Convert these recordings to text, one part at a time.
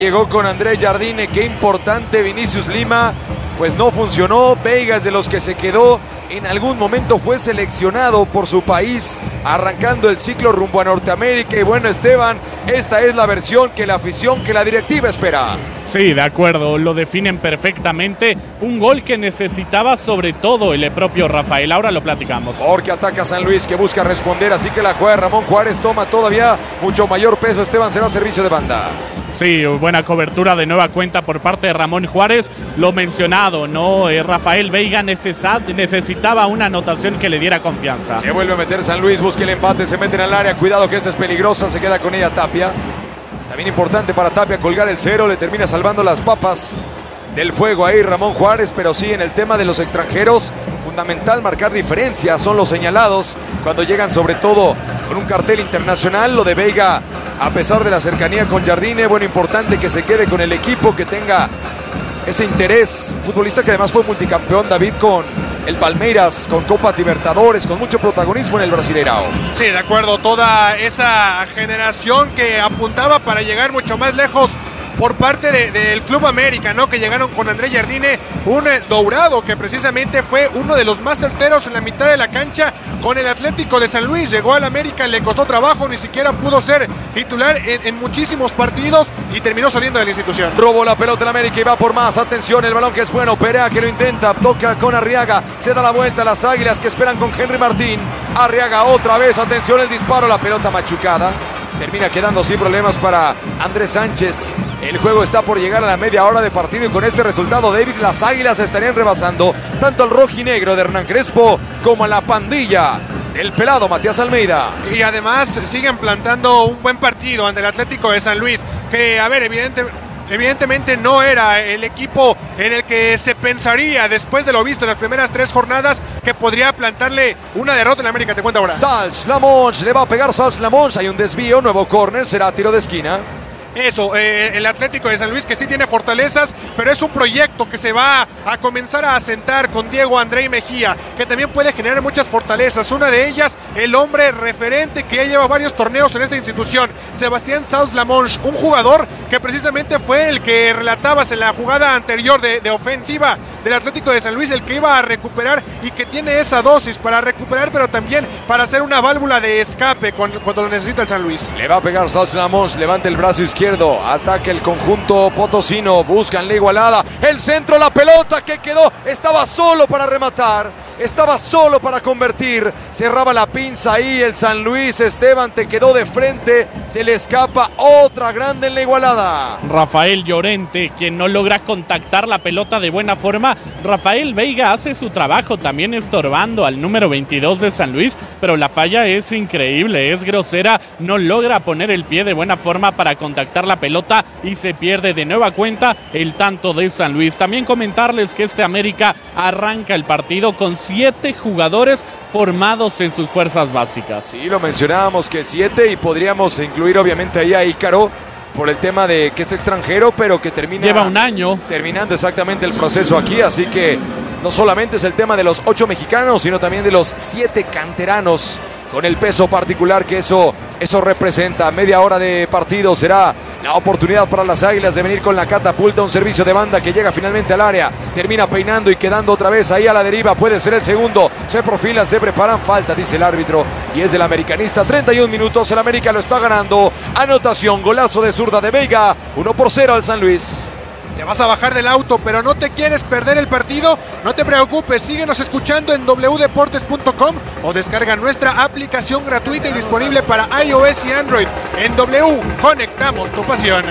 Llegó con André Jardine, qué importante. Vinicius Lima, pues no funcionó. Veiga es de los que se quedó. En algún momento fue seleccionado por su país, arrancando el ciclo rumbo a Norteamérica. Y bueno, Esteban, esta es la versión que la afición, que la directiva espera. Sí, de acuerdo, lo definen perfectamente. Un gol que necesitaba sobre todo el propio Rafael. Ahora lo platicamos. Porque ataca San Luis, que busca responder, así que la juega Ramón Juárez, toma todavía mucho mayor peso. Esteban, será servicio de banda. Sí, buena cobertura de nueva cuenta por parte de Ramón Juárez. Lo mencionado, ¿no? Rafael Veiga necesitaba una anotación que le diera confianza. Se vuelve a meter San Luis, busca el empate, se meten al área. Cuidado que esta es peligrosa, se queda con ella Tapia. También importante para Tapia colgar el cero, le termina salvando las papas del fuego ahí Ramón Juárez, pero sí, en el tema de los extranjeros, fundamental marcar diferencias, son los señalados cuando llegan sobre todo con un cartel internacional. Lo de Veiga, a pesar de la cercanía con Jardine, bueno, importante que se quede con el equipo, que tenga ese interés. Futbolista que además fue multicampeón, David, con el Palmeiras, con Copa Libertadores, con mucho protagonismo en el Brasileirao. Sí, de acuerdo, toda esa generación que apuntaba para llegar mucho más lejos por parte del Club América, ¿no? Que llegaron con André Jardine, un Dourado que precisamente fue uno de los más certeros en la mitad de la cancha con el Atlético de San Luis. Llegó al América, le costó trabajo, ni siquiera pudo ser titular en muchísimos partidos y terminó saliendo de la institución. Robó la pelota en América y va por más. Atención, el balón que es bueno. Perea que lo intenta, toca con Arriaga, se da la vuelta a las Águilas que esperan con Henry Martín. Arriaga otra vez, atención el disparo, la pelota machucada. Termina quedando sin problemas para Andrés Sánchez. El juego está por llegar a la media hora de partido y con este resultado, David, las Águilas estarían rebasando tanto al rojinegro de Hernán Crespo como a la pandilla del pelado Matías Almeida. Y además siguen plantando un buen partido ante el Atlético de San Luis, que, a ver, evidentemente no era el equipo en el que se pensaría, después de lo visto en las primeras 3 jornadas, que podría plantarle una derrota en América. Te cuento ahora. Salz-Lamonge, le va a pegar Salz-Lamonge, hay un desvío, nuevo córner, será tiro de esquina. Eso, el Atlético de San Luis, que sí tiene fortalezas, pero es un proyecto que se va a comenzar a asentar con Diego André Mejía, que también puede generar muchas fortalezas. Una de ellas, el hombre referente que ya lleva varios torneos en esta institución, Sebastián Salz-Lamonge, un jugador que precisamente fue el que relatabas en la jugada anterior de ofensiva del Atlético de San Luis, el que iba a recuperar y que tiene esa dosis para recuperar, pero también para hacer una válvula de escape cuando lo necesita el San Luis. Le va a pegar Salz-Lamonge, levanta el brazo izquierdo, ataca el conjunto potosino, buscan la igualada, el centro, la pelota que quedó, estaba solo para rematar, estaba solo para convertir, cerraba la pinza ahí el San Luis. Esteban, te quedó de frente, se le escapa otra grande en la igualada. Rafael Llorente, quien no logra contactar la pelota de buena forma. Rafael Veiga hace su trabajo también estorbando al número 22 de San Luis, pero la falla es increíble, es grosera, no logra poner el pie de buena forma para contactar la pelota y se pierde de nueva cuenta el tanto de San Luis. También comentarles que este América arranca el partido con 7 jugadores formados en sus fuerzas básicas. Sí, lo mencionábamos que 7 y podríamos incluir obviamente ahí a Ícaro por el tema de que es extranjero, pero que lleva un año terminando exactamente el proceso aquí, así que no solamente es el tema de los 8 mexicanos, sino también de los 7 canteranos, con el peso particular que eso representa. Media hora de partido será la oportunidad para las Águilas de venir con la catapulta, un servicio de banda que llega finalmente al área, termina peinando y quedando otra vez ahí a la deriva, puede ser el segundo, se profilan, se preparan, falta, dice el árbitro, y es del americanista. 31 minutos, el América lo está ganando, anotación, golazo de zurda de Veiga, 1-0 al San Luis. Te vas a bajar del auto, pero no te quieres perder el partido, no te preocupes, síguenos escuchando en wdeportes.com o descarga nuestra aplicación gratuita y disponible para iOS y Android. En W, conectamos tu pasión.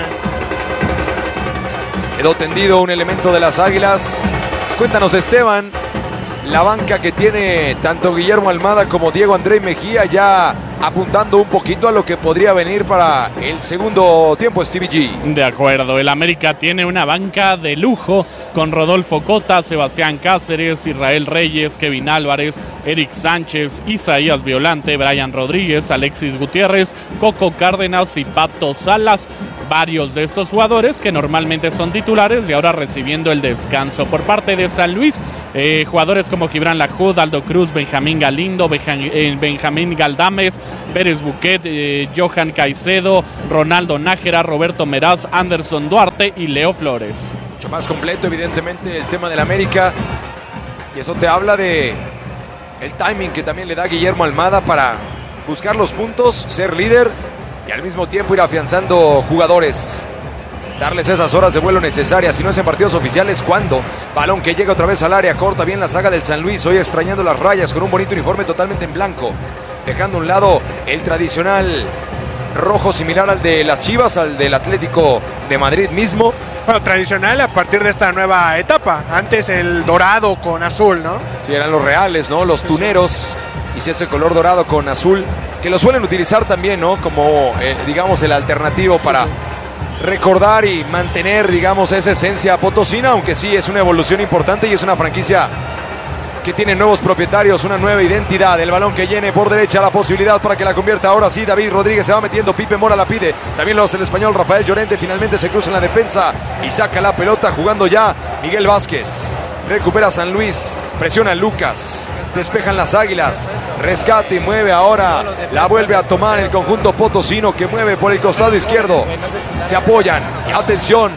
Quedó tendido un elemento de las Águilas. Cuéntanos, Esteban, la banca que tiene tanto Guillermo Almada como Diego André Mejía, ya apuntando un poquito a lo que podría venir para el segundo tiempo, Stevie G. De acuerdo, el América tiene una banca de lujo con Rodolfo Cota, Sebastián Cáceres, Israel Reyes, Kevin Álvarez, Eric Sánchez, Isaías Violante, Brian Rodríguez, Alexis Gutiérrez, Coco Cárdenas y Pato Salas. varios de estos jugadores que normalmente son titulares y ahora recibiendo el descanso. Por parte de San Luis, jugadores como Gibran Lahoud, Aldo Cruz, Benjamín Galindo, Benjamín Galdames, Pérez Buquet, Johan Caicedo, Ronaldo Nájera, Roberto Meraz, Anderson Duarte y Leo Flores. Mucho más completo, evidentemente, el tema del América. Y eso te habla de el timing que también le da Guillermo Almada para buscar los puntos, ser líder y al mismo tiempo ir afianzando jugadores. Darles esas horas de vuelo necesarias, si no es en partidos oficiales, ¿cuándo? Balón que llega otra vez al área, corta bien la saga del San Luis, hoy extrañando las rayas con un bonito uniforme totalmente en blanco, dejando a un lado el tradicional rojo similar al de las Chivas, al del Atlético de Madrid mismo. Bueno, tradicional a partir de esta nueva etapa, antes el dorado con azul, ¿no? Sí, eran los reales, ¿no? Los tuneros, y si ese color dorado con azul, que lo suelen utilizar también, ¿no? Como, digamos, el alternativo para recordar y mantener, digamos, esa esencia potosina, aunque sí es una evolución importante y es una franquicia que tiene nuevos propietarios, una nueva identidad. El balón que llene por derecha, la posibilidad para que la convierta ahora sí. David Rodríguez se va metiendo, Pipe Mora la pide, también lo hace el español Rafael Llorente, finalmente se cruza en la defensa y saca la pelota jugando ya Miguel Vázquez. Recupera San Luis, presiona Lucas, despejan las Águilas, rescate y mueve ahora, la vuelve a tomar el conjunto potosino que mueve por el costado izquierdo, se apoyan, y atención,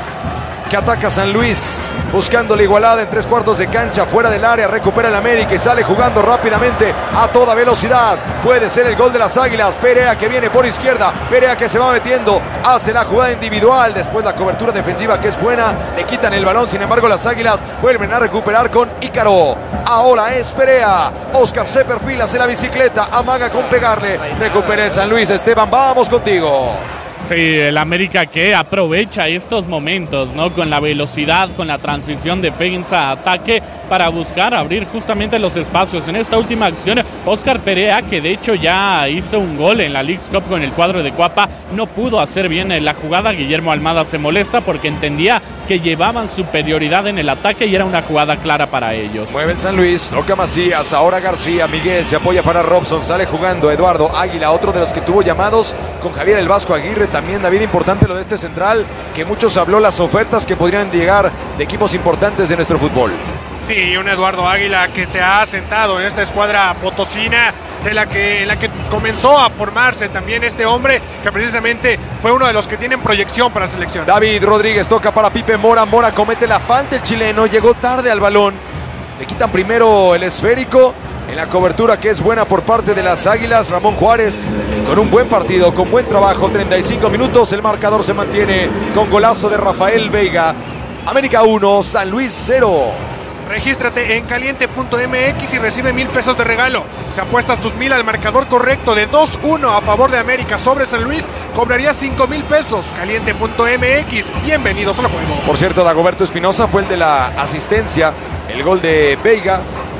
que ataca San Luis, buscando la igualada en 3/4 de cancha, fuera del área, recupera el América y sale jugando rápidamente a toda velocidad, puede ser el gol de las Águilas. Perea que viene por izquierda, Perea que se va metiendo, hace la jugada individual, después la cobertura defensiva que es buena, le quitan el balón, sin embargo las Águilas vuelven a recuperar con Ícaro, ahora es Perea, Oscar se perfila, hace la bicicleta, amaga con pegarle, recupera el San Luis. Esteban, vamos contigo. Sí, el América que aprovecha estos momentos, ¿no? Con la velocidad, con la transición defensa, ataque, para buscar abrir justamente los espacios. En esta última acción, Oscar Perea, que de hecho ya hizo un gol en la Leagues Cup con el cuadro de Cuapa, no pudo hacer bien la jugada. Guillermo Almada se molesta porque entendía que llevaban superioridad en el ataque y era una jugada clara para ellos. Mueve el San Luis, toca Macías, ahora García, Miguel se apoya para Robson, sale jugando Eduardo Águila, otro de los que tuvo llamados con Javier el Vasco Aguirre. También, David, importante lo de este central, que muchos habló las ofertas que podrían llegar de equipos importantes de nuestro fútbol. Sí, un Eduardo Águila que se ha sentado en esta escuadra potosina en la que comenzó a formarse también este hombre, que precisamente fue uno de los que tienen proyección para la selección. David Rodríguez toca para Pipe Mora, Mora comete la falta, el chileno llegó tarde al balón, le quitan primero el esférico. En la cobertura que es buena por parte de las Águilas, Ramón Juárez con un buen partido, con buen trabajo, 35 minutos, el marcador se mantiene con golazo de Rafael Veiga. América 1, San Luis 0. Regístrate en caliente.mx y recibe 1,000 pesos de regalo. Si apuestas tus 1,000 al marcador correcto de 2-1 a favor de América sobre San Luis, cobrarías 5,000 pesos. Caliente.mx, bienvenidos al juego. Por cierto, Dagoberto Espinosa fue el de la asistencia, el gol de Veiga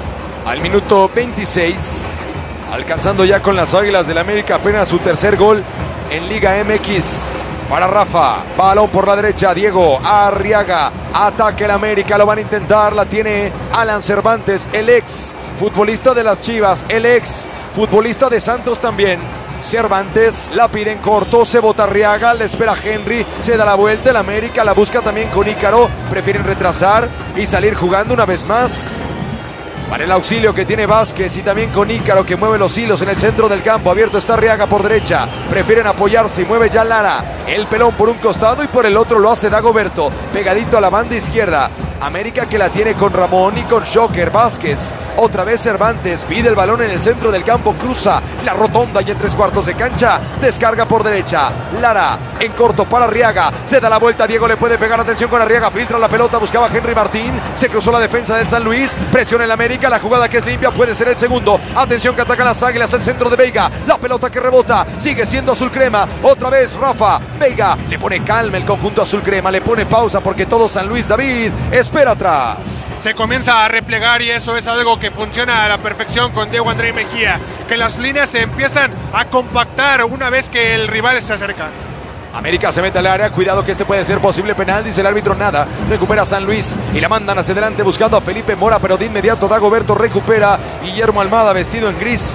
al minuto 26, alcanzando ya con las Águilas del América apenas su tercer gol en Liga MX. Para Rafa, balón por la derecha, Diego Arriaga, ataque el América, lo van a intentar, la tiene Alan Cervantes, el ex futbolista de las Chivas, el ex futbolista de Santos también. Cervantes la pide en corto, se bota Arriaga, le espera Henry, se da la vuelta, el América la busca también con Ícaro, prefieren retrasar y salir jugando una vez más. Para el auxilio que tiene Vázquez y también con Ícaro que mueve los hilos en el centro del campo. Abierto está Arriaga por derecha. Prefieren apoyarse y mueve ya Lara. El pelón por un costado y por el otro lo hace Dagoberto. Pegadito a la banda izquierda. América que la tiene con Ramón y con Shocker. Vázquez, otra vez Cervantes, pide el balón en el centro del campo, cruza la rotonda y en 3/4 de cancha, descarga por derecha, Lara en corto para Arriaga, se da la vuelta, Diego le puede pegar, atención con Arriaga, filtra la pelota, buscaba Henry Martín, se cruzó la defensa del San Luis, presiona el América, la jugada que es limpia puede ser el segundo, atención que atacan las Águilas, el centro de Veiga, la pelota que rebota, sigue siendo azul crema, otra vez Rafa, Veiga, le pone calma el conjunto azul crema, le pone pausa porque todo San Luis, David, espera atrás. Se comienza a replegar y eso es algo que funciona a la perfección con Diego André Mejía, que las líneas se empiezan a compactar una vez que el rival se acerca. América se mete al área, cuidado que este puede ser posible penal, dice el árbitro, nada, recupera San Luis y la mandan hacia adelante buscando a Felipe Mora, pero de inmediato Dagoberto recupera, Guillermo Almada vestido en gris,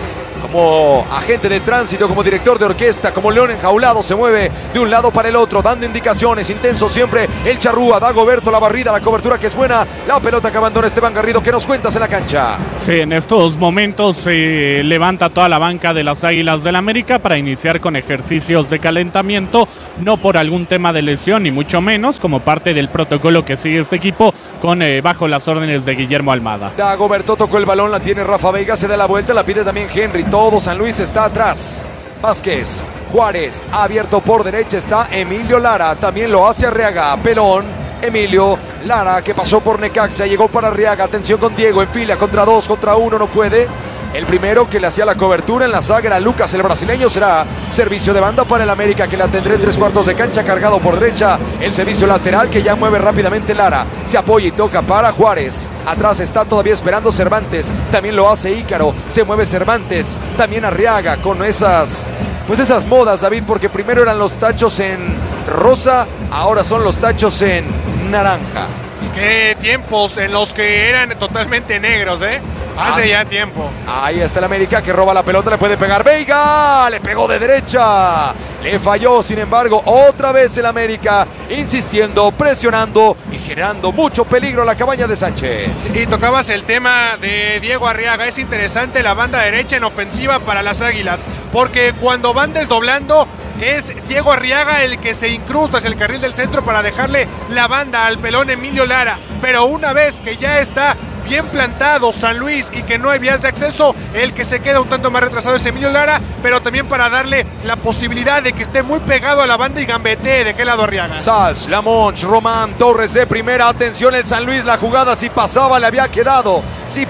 Como agente de tránsito, como director de orquesta, como león enjaulado, se mueve de un lado para el otro, dando indicaciones, intenso siempre el charrúa, Dagoberto, la barrida, la cobertura que es buena, la pelota que abandona Esteban Garrido. ¿Qué nos cuentas en la cancha? Sí, en estos momentos se levanta toda la banca de las Águilas del América para iniciar con ejercicios de calentamiento, no por algún tema de lesión, ni mucho menos, como parte del protocolo que sigue este equipo, con bajo las órdenes de Guillermo Almada. Dagoberto tocó el balón, la tiene Rafa Veiga, se da la vuelta, la pide también Henry. Todo San Luis está atrás. Vázquez, Juárez, abierto por derecha está Emilio Lara, también lo hace Arriaga, pelón, Emilio Lara que pasó por Necaxa, llegó para Arriaga, atención con Diego, en fila, contra 2, contra 1, no puede. El primero que le hacía la cobertura en la saga era Lucas, el brasileño. Será servicio de banda para el América, que la tendrá en 3/4 de cancha, cargado por derecha. El servicio lateral que ya mueve rápidamente Lara. Se apoya y toca para Juárez. Atrás está todavía esperando Cervantes. También lo hace Ícaro. Se mueve Cervantes. También Arriaga con esas modas, David, porque primero eran los tachos en rosa, ahora son los tachos en naranja. Qué tiempos en los que eran totalmente negros, ¿eh? Hace ya tiempo. Ahí está el América que roba la pelota, le puede pegar Veiga, le pegó de derecha, le falló, sin embargo, otra vez el América insistiendo, presionando y generando mucho peligro a la cabaña de Sánchez. Y tocabas el tema de Diego Arriaga, es interesante la banda derecha en ofensiva para las Águilas, porque cuando van desdoblando es Diego Arriaga el que se incrusta hacia el carril del centro para dejarle la banda al pelón Emilio Lara, pero una vez que ya está bien plantado San Luis y que no hay vías de acceso, el que se queda un tanto más retrasado es Emilio Lara, pero también para darle la posibilidad de que esté muy pegado a la banda y gambetee de qué lado Arriaga. Sals, Lamonch, Román, Torres de primera, atención el San Luis, la jugada si pasaba le había quedado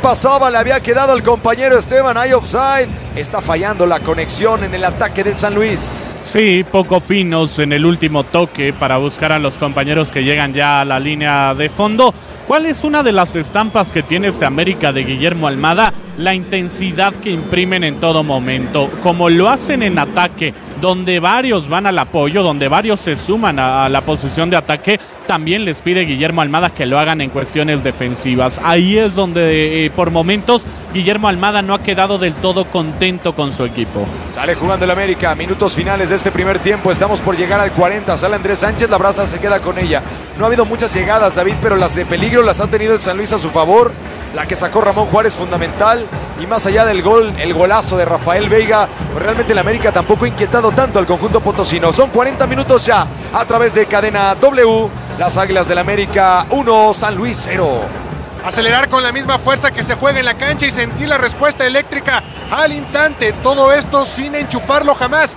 al compañero Esteban, hay offside, está fallando la conexión en el ataque del San Luis. Sí, poco finos en el último toque para buscar a los compañeros que llegan ya a la línea de fondo. ¿Cuál es una de las estampas que tiene este América de Guillermo Almada? La intensidad que imprimen en todo momento, como lo hacen en ataque, donde varios van al apoyo, donde varios se suman a la posición de ataque, también les pide Guillermo Almada que lo hagan en cuestiones defensivas. Ahí es donde por momentos Guillermo Almada no ha quedado del todo contento con su equipo. Sale jugando el América, minutos finales de este primer tiempo, estamos por llegar al 40, sale Andrés Sánchez, la Brasa se queda con ella. No ha habido muchas llegadas, David, pero las de peligro las ha tenido el San Luis a su favor. La que sacó Ramón Juárez fundamental, y más allá del gol, el golazo de Rafael Veiga, pues realmente el América tampoco ha inquietado tanto al conjunto potosino. Son 40 minutos ya a través de Cadena W. Las Águilas del América 1, San Luis 0. Acelerar con la misma fuerza que se juega en la cancha y sentir la respuesta eléctrica al instante. Todo esto sin enchufarlo jamás.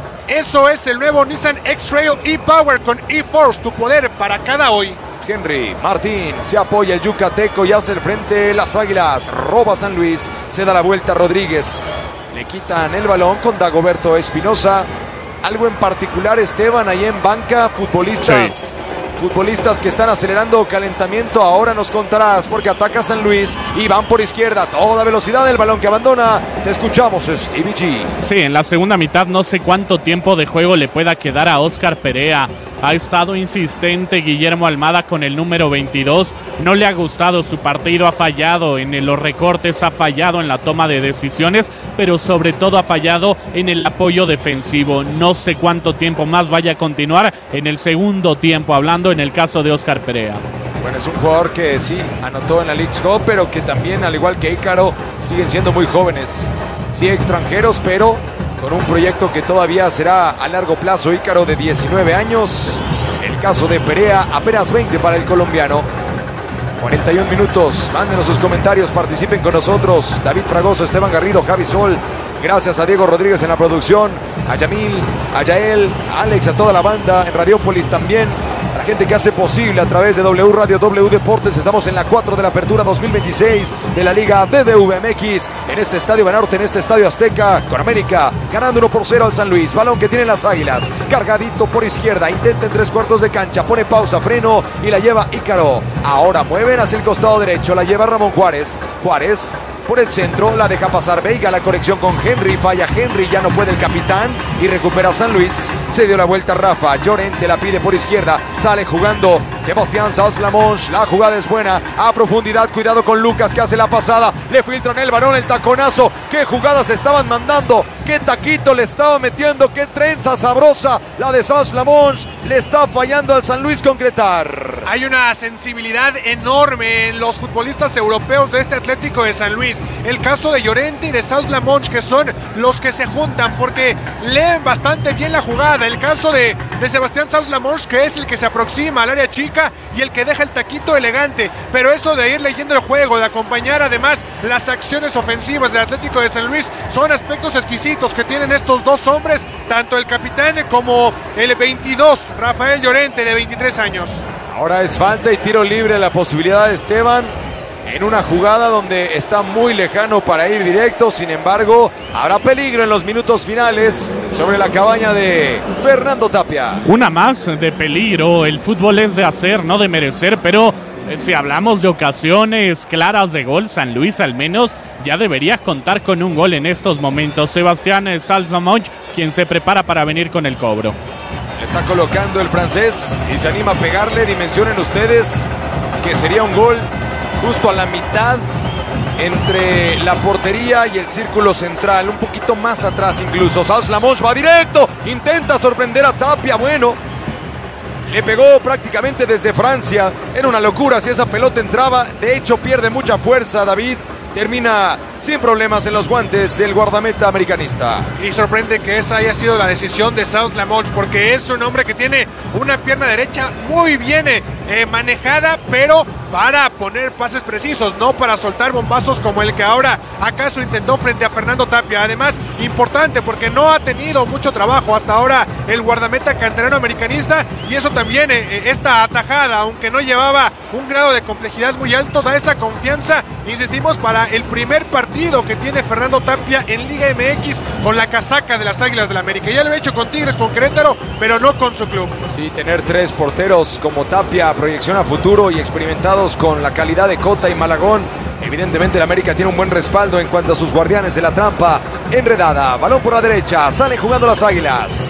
Eso es el nuevo Nissan X-Trail e-Power con e-Force, tu poder para cada hoy. Henry Martín se apoya el yucateco y hace el frente las Águilas. Roba San Luis, se da la vuelta Rodríguez. Le quitan el balón con Dagoberto Espinosa. Algo en particular, Esteban, ahí en banca, futbolistas que están acelerando calentamiento. Ahora nos contarás, porque ataca San Luis y van por izquierda, toda velocidad el balón que abandona. Te escuchamos, Stevie G. Sí, en la segunda mitad no sé cuánto tiempo de juego le pueda quedar a Óscar Perea. Ha estado insistente Guillermo Almada con el número 22. No le ha gustado su partido, ha fallado en los recortes, ha fallado en la toma de decisiones, pero sobre todo ha fallado en el apoyo defensivo. No sé cuánto tiempo más vaya a continuar en el segundo tiempo, hablando en el caso de Óscar Perea. Bueno, es un jugador que sí anotó en la Leagues Cup, pero que también, al igual que Ícaro, siguen siendo muy jóvenes. Sí, extranjeros, pero con un proyecto que todavía será a largo plazo. Ícaro de 19 años, el caso de Perea apenas 20 para el colombiano. 41 minutos, mándenos sus comentarios, participen con nosotros. David Fragoso, Esteban Garrido, Javi Sol. Gracias a Diego Rodríguez en la producción, a Yamil, a Yael, a Alex, a toda la banda, en Radiópolis también. A la gente que hace posible a través de W Radio, W Deportes. Estamos en la 4 de la apertura 2026 de la Liga BBVA-MX en este estadio Banorte, en este estadio Azteca, con América ganando 1-0 al San Luis. Balón que tienen las Águilas, cargadito por izquierda, intenta en 3/4 de cancha, pone pausa, freno y la lleva Ícaro. Ahora mueven hacia el costado derecho, la lleva Ramón Juárez. Juárez por el centro, la deja pasar Veiga, la conexión con Henry, falla Henry, ya no puede el capitán y recupera San Luis. Se dio la vuelta Rafa, Llorente la pide por izquierda, sale Sale jugando Sebastián Saus-Lamonge. La jugada es buena. A profundidad. Cuidado con Lucas que hace la pasada. Le filtran el balón, el taconazo. Qué jugadas estaban mandando. Qué taquito le estaba metiendo. Qué trenza sabrosa la de Saus-Lamonge. Le está fallando al San Luis concretar. Hay una sensibilidad enorme en los futbolistas europeos de este Atlético de San Luis. El caso de Llorente y de Saus-Lamonge, que son los que se juntan porque leen bastante bien la jugada. El caso de Sebastián Saus-Lamonge, que es el que se aproxima al área chica y el que deja el taquito elegante. Pero eso de ir leyendo el juego, de acompañar además las acciones ofensivas del Atlético de San Luis, son aspectos exquisitos que tienen estos dos hombres, tanto el capitán como el 22, Rafael Llorente, de 23 años. Ahora es falta y tiro libre, la posibilidad de Esteban en una jugada donde está muy lejano para ir directo. Sin embargo, habrá peligro en los minutos finales sobre la cabaña de Fernando Tapia. Una más de peligro. El fútbol es de hacer, no de merecer, pero si hablamos de ocasiones claras de gol, San Luis al menos ya debería contar con un gol en estos momentos. Sebastián Saus-Lamonge, quien se prepara para venir con el cobro. Está colocando el francés y se anima a pegarle. Dimensionen ustedes que sería un gol justo a la mitad entre la portería y el círculo central, un poquito más atrás incluso. Saus-Lamonge va directo, intenta sorprender a Tapia. Bueno, le pegó prácticamente desde Francia. Era una locura si esa pelota entraba. De hecho, pierde mucha fuerza David. Termina sin problemas en los guantes del guardameta americanista. Y sorprende que esa haya sido la decisión de Saus-Lamonge, porque es un hombre que tiene una pierna derecha muy bien manejada, pero para poner pases precisos, no para soltar bombazos como el que ahora acaso intentó frente a Fernando Tapia. Además, importante porque no ha tenido mucho trabajo hasta ahora el guardameta canterano americanista, y eso también, esta atajada, aunque no llevaba un grado de complejidad muy alto, da esa confianza, insistimos, para el primer partido que tiene Fernando Tapia en Liga MX con la casaca de las Águilas del la América. Ya lo ha hecho con Tigres, con Querétaro, pero no con su club. Sí, tener tres porteros como Tapia, proyección a futuro y experimentados con la calidad de Cota y Malagón. Evidentemente el América tiene un buen respaldo en cuanto a sus guardianes de la trampa. Enredada, balón por la derecha, salen jugando las Águilas.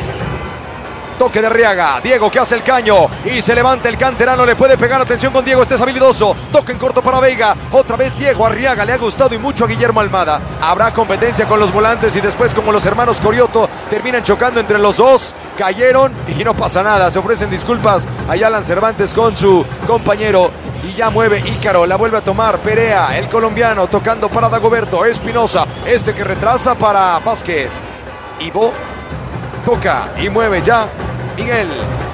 Toque de Arriaga, Diego que hace el caño y se levanta el canterano, le puede pegar, atención con Diego, este es habilidoso, toque en corto para Veiga, otra vez Diego, Arriaga le ha gustado y mucho a Guillermo Almada. Habrá competencia con los volantes y después, como los hermanos Corioto terminan chocando entre los dos, cayeron y no pasa nada, se ofrecen disculpas a Alan Cervantes con su compañero. Y ya mueve Ícaro, la vuelve a tomar Perea, el colombiano, tocando para Dagoberto Espinosa, este que retrasa para Vázquez. Ivo toca y mueve ya Miguel.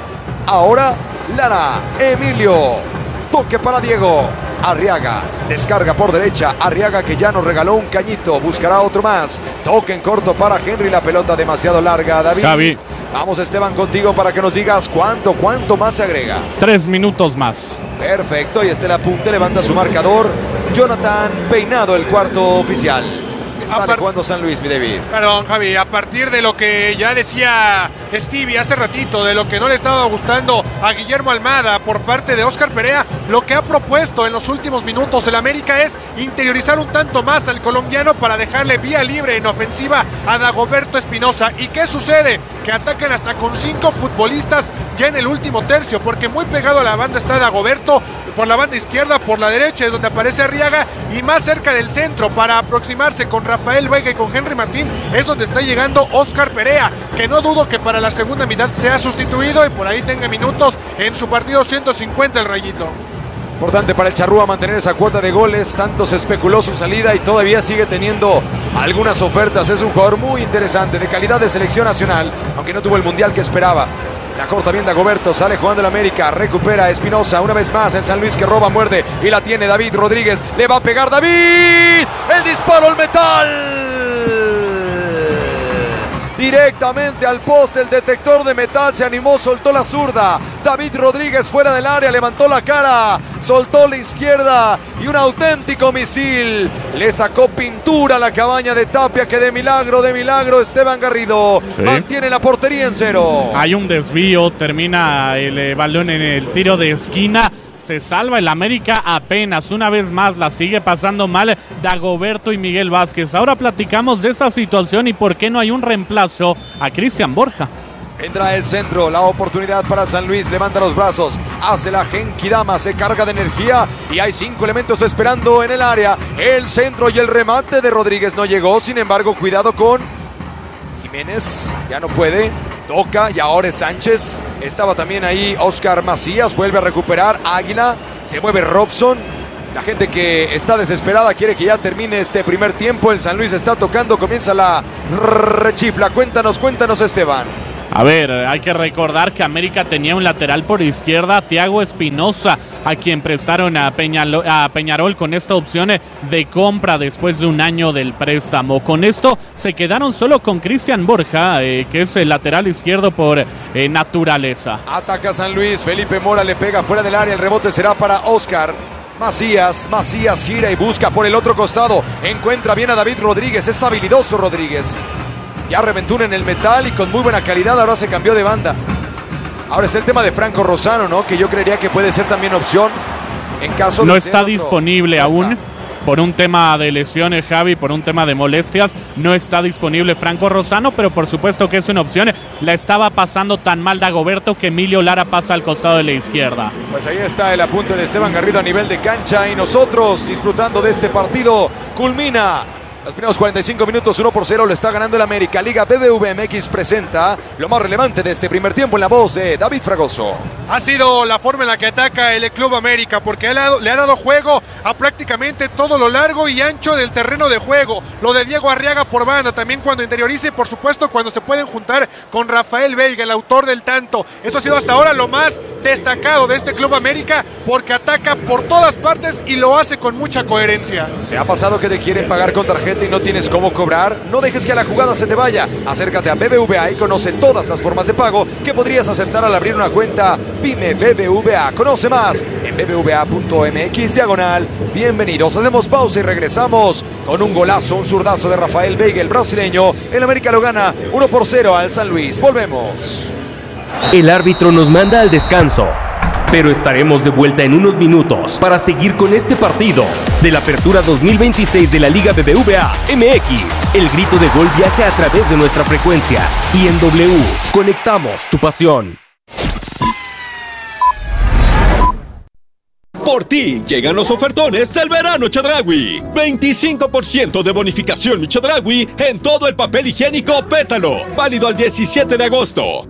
Ahora Lara, Emilio, toque para Diego. Arriaga, descarga por derecha. Arriaga, que ya nos regaló un cañito, buscará otro más. Toque en corto para Henry, la pelota demasiado larga. David, Javi, vamos Esteban contigo para que nos digas cuánto más se agrega. 3 minutos más. Perfecto, y este el apunte, levanta su marcador. Jonathan Peinado, el cuarto oficial. Sale jugando San Luis, mi David. Perdón, Javi, a partir de lo que ya decía Stevie hace ratito, de lo que no le estaba gustando a Guillermo Almada por parte de Óscar Perea, lo que ha propuesto en los últimos minutos el América es interiorizar un tanto más al colombiano para dejarle vía libre en ofensiva a Dagoberto Espinosa. ¿Y qué sucede? Que atacan hasta con 5 futbolistas ya en el último tercio, porque muy pegado a la banda está Dagoberto, por la banda izquierda, por la derecha es donde aparece Arriaga, y más cerca del centro para aproximarse con Rafael Veiga y con Henry Martín es donde está llegando Óscar Perea, que no dudo que para la segunda mitad sea sustituido y por ahí tenga minutos en su partido 150 el Rayito. Importante para el Charrúa mantener esa cuota de goles, tanto se especuló su salida y todavía sigue teniendo algunas ofertas. Es un jugador muy interesante, de calidad de selección nacional, aunque no tuvo el mundial que esperaba. La corta bien Dagoberto, sale jugando el América, recupera Espinosa, una vez más el San Luis que roba, muerde y la tiene David Rodríguez, le va a pegar David, el disparo al metal. Directamente al poste, el detector de metal se animó, soltó la zurda. David Rodríguez fuera del área, levantó la cara, soltó la izquierda y un auténtico misil. Le sacó pintura a la cabaña de Tapia, que de milagro Esteban Garrido mantiene la portería en 0. Hay un desvío, termina el balón en el tiro de esquina. Se salva el América apenas, una vez más la sigue pasando mal Dagoberto y Miguel Vázquez. Ahora platicamos de esa situación y por qué no hay un reemplazo a Cristian Borja. Vendrá el centro, la oportunidad para San Luis, levanta los brazos, hace la genkidama, se carga de energía y hay 5 elementos esperando en el área. El centro y el remate de Rodríguez no llegó, sin embargo, cuidado con Jiménez, ya no puede, toca y ahora es Sánchez. Estaba también ahí Oscar Macías, vuelve a recuperar Águila, se mueve Robson. La gente que está desesperada quiere que ya termine este primer tiempo. El San Luis está tocando, comienza la rechifla. Cuéntanos, Esteban. A ver, hay que recordar que América tenía un lateral por izquierda, Thiago Espinosa, a quien prestaron a Peñarol con esta opción de compra después de un año del préstamo. Con esto se quedaron solo con Cristian Borja, que es el lateral izquierdo por naturaleza. Ataca San Luis, Felipe Mora le pega fuera del área, el rebote será para Oscar Macías gira y busca por el otro costado, encuentra bien a David Rodríguez, es habilidoso Rodríguez. Ya reventó en el metal y con muy buena calidad, ahora se cambió de banda. Ahora está el tema de Franco Rosano, ¿no? Que yo creería que puede ser también opción en caso de... No está disponible aún. Por un tema de lesiones, Javi, por un tema de molestias, no está disponible Franco Rosano, pero por supuesto que es una opción. La estaba pasando tan mal Dagoberto que Emilio Lara pasa al costado de la izquierda. Pues ahí está el apunte de Esteban Garrido a nivel de cancha y nosotros disfrutando de este partido. Culmina los primeros 45 minutos, 1-0, lo está ganando el América. Liga BBVA MX presenta lo más relevante de este primer tiempo en la voz de David Fragoso. Ha sido la forma en la que ataca el Club América, porque le ha dado juego a prácticamente todo lo largo y ancho del terreno de juego. Lo de Diego Arriaga por banda, también cuando interiorice y por supuesto cuando se pueden juntar con Rafael Veiga, el autor del tanto. Esto ha sido hasta ahora lo más destacado de este Club América, porque ataca por todas partes y lo hace con mucha coherencia. ¿Se ha pasado que te quieren pagar con tarjeta y no tienes cómo cobrar? No dejes que la jugada se te vaya. Acércate a BBVA y conoce todas las formas de pago que podrías aceptar al abrir una cuenta Pyme BBVA. Conoce más en bbva.mx/. Bienvenidos. Hacemos pausa y regresamos con un golazo, un zurdazo de Rafael Veiga, el brasileño. El América lo gana 1-0 al San Luis. Volvemos. El árbitro nos manda al descanso, pero estaremos de vuelta en unos minutos para seguir con este partido de la Apertura 2026 de la Liga BBVA MX. El grito de gol viaja a través de nuestra frecuencia y en W conectamos tu pasión. Por ti llegan los ofertones del verano Chedraui. 25% de bonificación mi Chedraui en todo el papel higiénico Pétalo. Válido al 17 de agosto.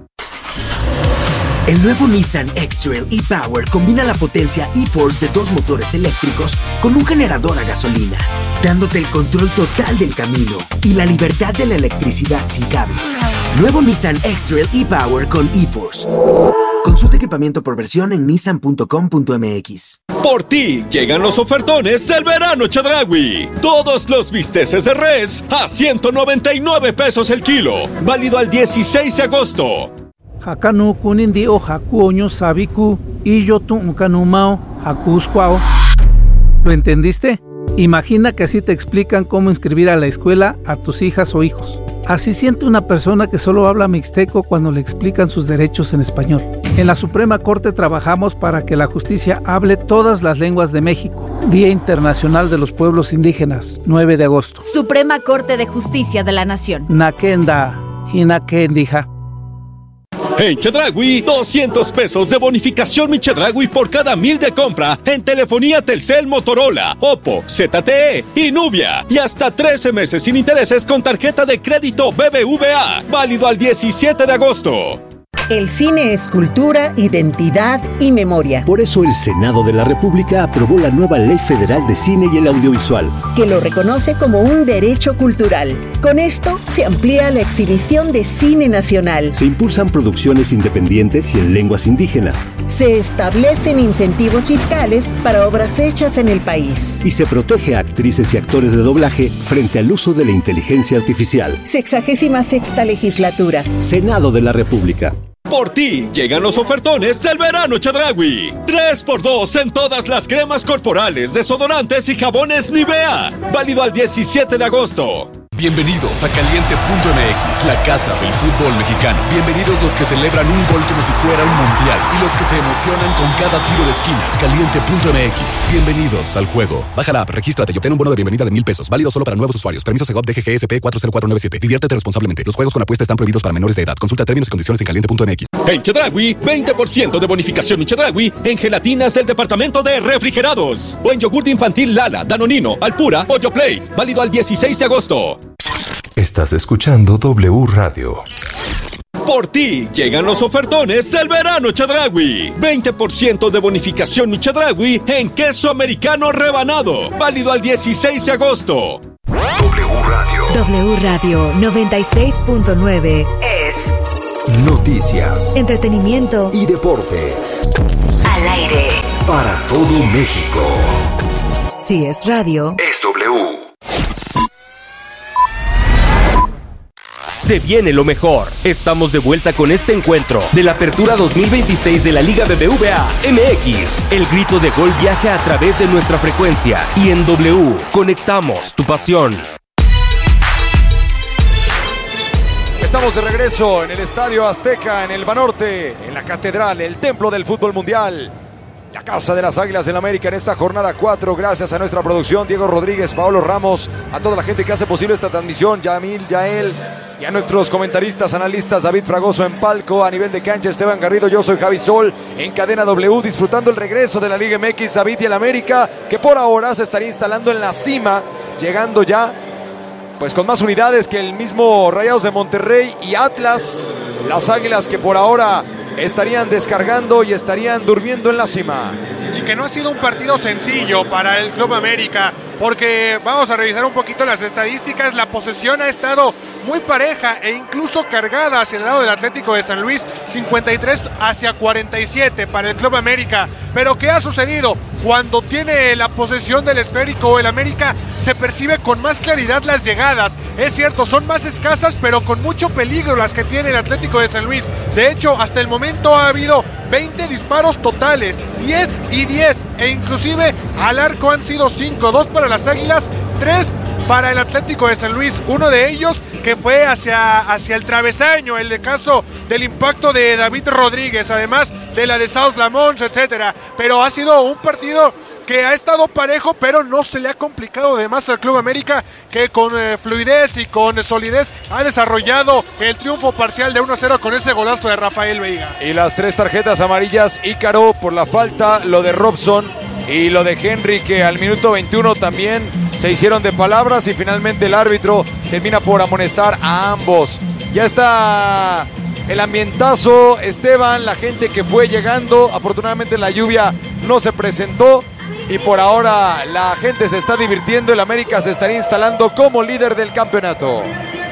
El nuevo Nissan X-Trail e-Power combina la potencia e-Force de 2 motores eléctricos con un generador a gasolina, dándote el control total del camino y la libertad de la electricidad sin cables. Nuevo Nissan X-Trail e-Power con e-Force. Consulta equipamiento por versión en nissan.com.mx. Por ti llegan los ofertones del verano Chedraui. Todos los bisteces de res a 199 pesos el kilo. Válido al 16 de agosto. Hakanu kunindi o hakuoño sabiku y yo tu ukanumao hakuskwao. ¿Lo entendiste? Imagina que así te explican cómo inscribir a la escuela a tus hijas o hijos. Así siente una persona que solo habla mixteco cuando le explican sus derechos en español. En la Suprema Corte trabajamos para que la justicia hable todas las lenguas de México. Día Internacional de los Pueblos Indígenas, 9 de agosto. Suprema Corte de Justicia de la Nación. Nakenda, hinakendija. En Chedraui, 200 pesos de bonificación mi Chedraui por cada 1000 de compra en telefonía Telcel, Motorola, Oppo, ZTE y Nubia. Y hasta 13 meses sin intereses con tarjeta de crédito BBVA. Válido al 17 de agosto. El cine es cultura, identidad y memoria. Por eso el Senado de la República aprobó la nueva Ley Federal de Cine y el Audiovisual, que lo reconoce como un derecho cultural. Con esto se amplía la exhibición de cine nacional. Se impulsan producciones independientes y en lenguas indígenas. Se establecen incentivos fiscales para obras hechas en el país. Y se protege a actrices y actores de doblaje frente al uso de la inteligencia artificial. 66ª legislatura. Senado de la República. Por ti llegan los ofertones del verano Chedraui. 3x2 en todas las cremas corporales, desodorantes y jabones Nivea. Válido al 17 de agosto. Bienvenidos a Caliente.mx, la casa del fútbol mexicano. Bienvenidos los que celebran un gol como si fuera un mundial y los que se emocionan con cada tiro de esquina. Caliente.mx, bienvenidos al juego. Baja la app, regístrate y obtén un bono de bienvenida de $1,000. Válido solo para nuevos usuarios. Permiso Segov DGGSP 40497. Diviértete responsablemente. Los juegos con apuesta están prohibidos para menores de edad. Consulta términos y condiciones en Caliente.mx. En Chedraui, 20% de bonificación en Chedraui en gelatinas del departamento de refrigerados. O en yogur infantil Lala, Danonino, Alpura, Pollo Play. Válido al 16 de agosto. Estás escuchando W Radio. Por ti llegan los ofertones del verano Chedraui. 20% de bonificación mi Chedraui en queso americano rebanado. Válido al 16 de agosto. W Radio 96.9 es noticias, entretenimiento y deportes. Al aire. Para todo México. Si es radio, es W. Se viene lo mejor. Estamos de vuelta con este encuentro de la Apertura 2026 de la Liga BBVA MX. El grito de gol viaja a través de nuestra frecuencia y en W conectamos tu pasión. Estamos de regreso en el Estadio Azteca, en el Banorte, en la Catedral, el templo del fútbol mundial. La casa de las Águilas del América en esta jornada 4, gracias a nuestra producción, Diego Rodríguez, Paolo Ramos, a toda la gente que hace posible esta transmisión, Yamil, Yael, y a nuestros comentaristas, analistas, David Fragoso en palco, a nivel de cancha, Esteban Garrido, yo soy Javi Sol, en Cadena W, disfrutando el regreso de la Liga MX, David y el América, que por ahora se estaría instalando en la cima, llegando ya, pues con más unidades que el mismo Rayados de Monterrey y Atlas, las Águilas que por ahora estarían descargando y estarían durmiendo en la cima. Y que no ha sido un partido sencillo para el Club América, porque vamos a revisar un poquito las estadísticas. La posesión ha estado muy pareja e incluso cargada hacia el lado del Atlético de San Luis, 53 hacia 47 para el Club América. Pero ¿qué ha sucedido? Cuando tiene la posesión del esférico el América, se percibe con más claridad las llegadas. Es cierto, son más escasas, pero con mucho peligro las que tiene el Atlético de San Luis. De hecho, hasta el momento ha habido 20 disparos totales, 10 y 10, e inclusive al arco han sido 5, 2 para las Águilas, 3 para el Atlético de San Luis, uno de ellos que fue hacia el travesaño, el de caso del impacto de David Rodríguez, además de la de South Lamont, etcétera. Pero ha sido un partido que ha estado parejo, pero no se le ha complicado de más al Club América, que con fluidez y con solidez ha desarrollado el triunfo parcial de 1-0 con ese golazo de Rafael Veiga. Y las 3 tarjetas amarillas, Ícaro por la falta, lo de Robson y lo de Henry, que al minuto 21 también se hicieron de palabras y finalmente el árbitro termina por amonestar a ambos. Ya está el ambientazo, Esteban, la gente que fue llegando, afortunadamente la lluvia no se presentó y por ahora la gente se está divirtiendo, el América se estaría instalando como líder del campeonato.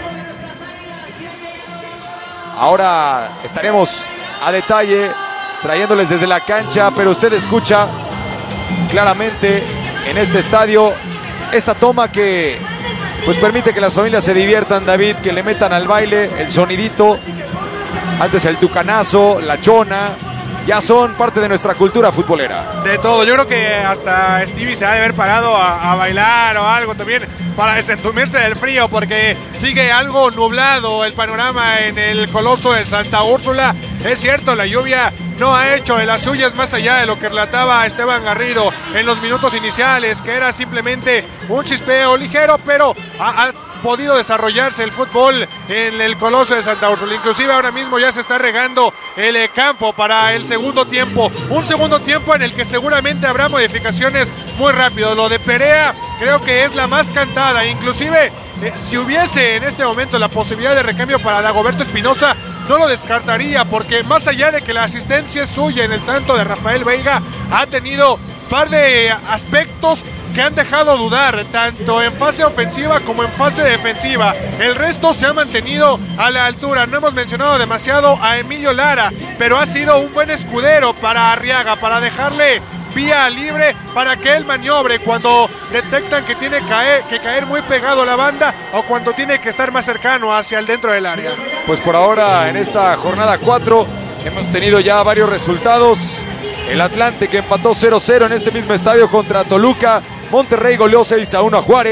Ahora estaremos a detalle trayéndoles desde la cancha, pero usted escucha claramente en este estadio esta toma que pues permite que las familias se diviertan, David, que le metan al baile el sonidito, antes el tucanazo, la chona, ya son parte de nuestra cultura futbolera. De todo, yo creo que hasta Stevie se ha de haber parado a bailar o algo también para desentumirse del frío, porque sigue algo nublado el panorama en el Coloso de Santa Úrsula. Es cierto, la lluvia no ha hecho de las suyas, más allá de lo que relataba Esteban Garrido en los minutos iniciales, que era simplemente un chispeo ligero, pero ha podido desarrollarse el fútbol en el Coloso de Santa Úrsula. Inclusive ahora mismo ya se está regando el campo para el segundo tiempo, un segundo tiempo en el que seguramente habrá modificaciones muy rápido. Lo de Perea creo que es la más cantada, inclusive si hubiese en este momento la posibilidad de recambio para Dagoberto Espinosa, no lo descartaría, porque más allá de que la asistencia es suya en el tanto de Rafael Veiga, ha tenido un par de aspectos que han dejado dudar, tanto en fase ofensiva como en fase defensiva. El resto se ha mantenido a la altura. No hemos mencionado demasiado a Emilio Lara, pero ha sido un buen escudero para Arriaga, para dejarle vía libre para que él maniobre cuando detectan que tiene que caer muy pegado a la banda o cuando tiene que estar más cercano hacia el dentro del área. Pues por ahora en esta jornada 4 hemos tenido ya varios resultados. El Atlante que empató 0-0 en este mismo estadio contra Toluca. Monterrey goleó 6-1 a Juárez.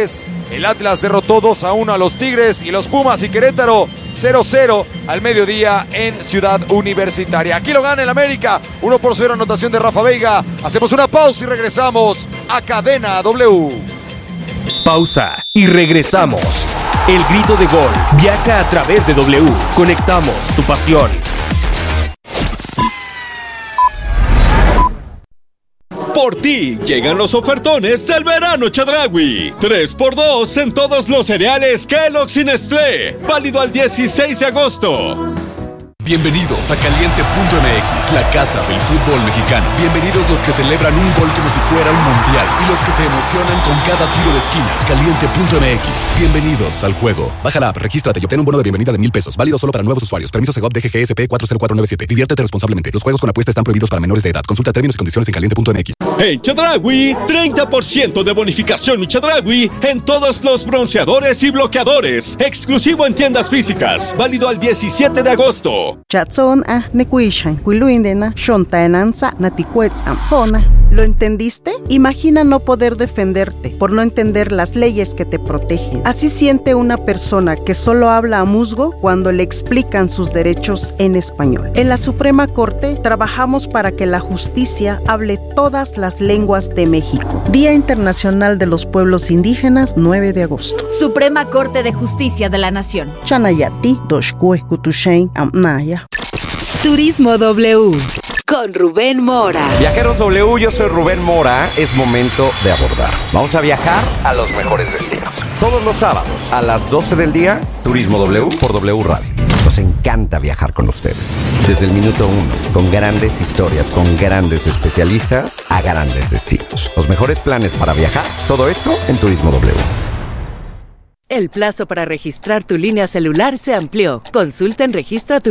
El Atlas derrotó 2-1 a los Tigres y los Pumas y Querétaro 0-0 al mediodía en Ciudad Universitaria. Aquí lo gana el América, 1-0, anotación de Rafa Veiga. Hacemos una pausa y regresamos a Cadena W. Pausa y regresamos. El grito de gol viaja a través de W. Conectamos tu pasión. Por ti llegan los ofertones del verano Chedraui. 3x2 en todos los cereales Kellogg's y Nestlé. Válido al 16 de agosto. Bienvenidos a Caliente.mx, la casa del fútbol mexicano. Bienvenidos los que celebran un gol como si fuera un mundial y los que se emocionan con cada tiro de esquina. Caliente.mx, bienvenidos al juego. Baja la app, regístrate y obtén un bono de bienvenida de $1,000. Válido solo para nuevos usuarios. Permiso Segov DGGSP 40497. Diviértete responsablemente. Los juegos con apuesta están prohibidos para menores de edad. Consulta términos y condiciones en Caliente.mx. En Chedraui, 30% de bonificación mi Chedraui en todos los bronceadores y bloqueadores. Exclusivo en tiendas físicas. Válido al 17 de agosto. Chatson nekuishan kuiluindena shontaenanza naticuetz ampona. ¿Lo entendiste? Imagina no poder defenderte por no entender las leyes que te protegen. Así siente una persona que solo habla a musgo cuando le explican sus derechos en español. En la Suprema Corte trabajamos para que la justicia hable todas las lenguas de México. Día Internacional de los Pueblos Indígenas, 9 de agosto. Suprema Corte de Justicia de la Nación. Chanayati, Doshkue, Kutushain, Amnaya. Turismo W con Rubén Mora. Viajeros W, yo soy Rubén Mora. Es momento de abordar. Vamos a viajar a los mejores destinos. Todos los sábados a las 12 del día, Turismo W por W Radio. Nos encanta viajar con ustedes. Desde el minuto 1, con grandes historias, con grandes especialistas a grandes destinos. Los mejores planes para viajar, todo esto en Turismo W. El plazo para registrar tu línea celular se amplió. Consulta en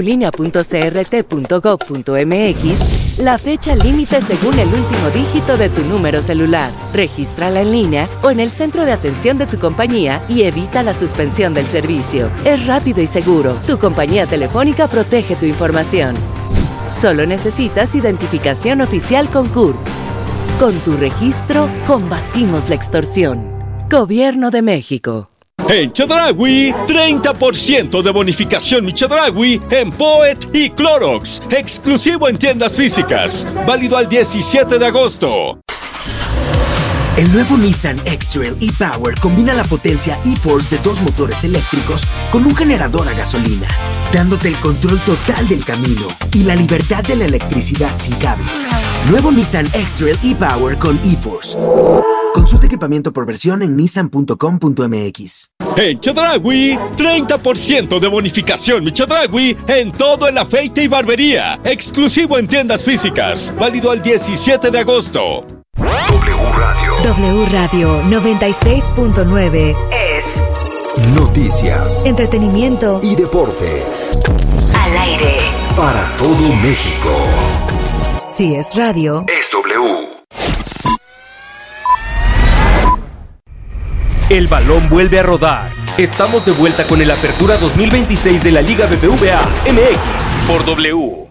registratulinea.crt.gov.mx la fecha límite según el último dígito de tu número celular. Regístrala en línea o en el centro de atención de tu compañía y evita la suspensión del servicio. Es rápido y seguro. Tu compañía telefónica protege tu información. Solo necesitas identificación oficial con CURP. Con tu registro, combatimos la extorsión. Gobierno de México. En Chedraui, 30% de bonificación mi Chedraui en Poet y Clorox. Exclusivo en tiendas físicas. Válido al 17 de agosto. El nuevo Nissan X-Trail e-Power combina la potencia e-Force de 2 motores eléctricos con un generador a gasolina, dándote el control total del camino y la libertad de la electricidad sin cables. Nuevo Nissan X-Trail e-Power con e-Force. Consulta equipamiento por versión en nissan.com.mx. En Chedraui, 30% de bonificación mi Chedraui en todo el afeite y barbería. Exclusivo en tiendas físicas. Válido al 17 de agosto. W Radio 96.9 es Noticias, entretenimiento y deportes. Al aire Para todo México. Si es radio, Es W. El balón vuelve a rodar. Estamos de vuelta con el Apertura 2026 de la Liga BBVA MX por W.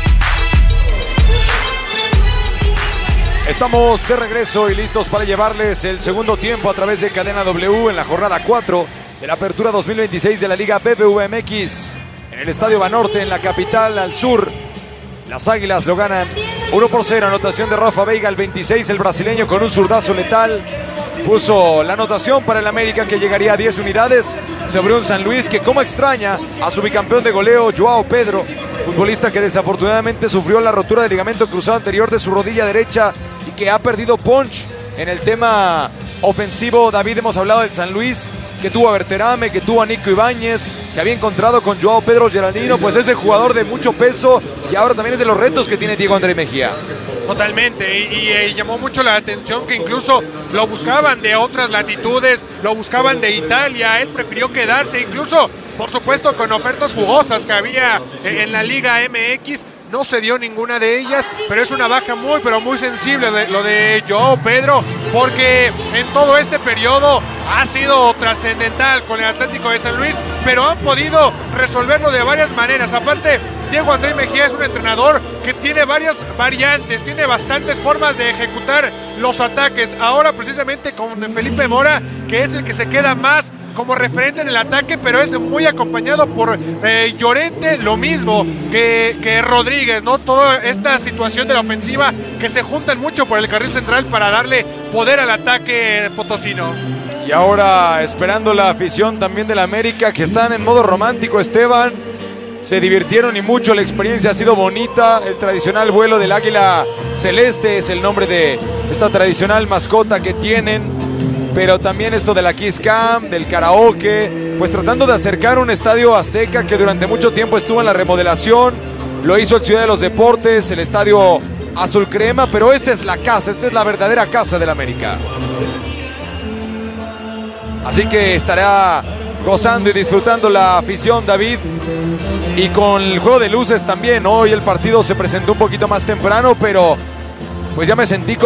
Estamos de regreso y listos para llevarles el segundo tiempo a través de Cadena W en la jornada 4 de la Apertura 2026 de la Liga BBVA MX en el Estadio Banorte, en la capital al sur. Las Águilas lo ganan 1-0, anotación de Rafa Veiga al 26, el brasileño con un zurdazo letal. Puso la anotación para el América, que llegaría a 10 unidades sobre un San Luis que como extraña a su bicampeón de goleo Joao Pedro, futbolista que desafortunadamente sufrió la rotura del ligamento cruzado anterior de su rodilla derecha y que ha perdido punch en el tema ofensivo. David, hemos hablado del San Luis, que tuvo a Berterame, que tuvo a Nico Ibáñez, que había encontrado con Joao Pedro Geraldino, pues ese jugador de mucho peso, y ahora también es de los retos que tiene Diego André Mejía. Totalmente, y llamó mucho la atención que incluso lo buscaban de otras latitudes, lo buscaban de Italia, él prefirió quedarse, incluso, por supuesto, con ofertas jugosas que había en la Liga MX. No se dio ninguna de ellas, pero es una baja muy, pero muy sensible lo de Joao Pedro, porque en todo este periodo ha sido trascendental con el Atlético de San Luis, pero han podido resolverlo de varias maneras. Aparte, Diego André Mejía es un entrenador que tiene varias variantes, tiene bastantes formas de ejecutar los ataques. Ahora precisamente con Felipe Mora, que es el que se queda más como referente en el ataque, pero es muy acompañado por Llorente, lo mismo que Rodríguez, ¿no? Toda esta situación de la ofensiva que se juntan mucho por el carril central para darle poder al ataque potosino. Y ahora esperando la afición también del América, que están en modo romántico, Esteban. Se divirtieron y mucho, la experiencia ha sido bonita. El tradicional vuelo del águila celeste es el nombre de esta tradicional mascota que tienen. Pero también esto de la Kiss Cam, del karaoke, pues tratando de acercar un estadio azteca que durante mucho tiempo estuvo en la remodelación. Lo hizo el Ciudad de los Deportes, el estadio azul crema, pero esta es la casa, esta es la verdadera casa del América. Así que estará gozando y disfrutando la afición, David. Y con el juego de luces también. Hoy el partido se presentó un poquito más temprano, pero pues ya me sentí como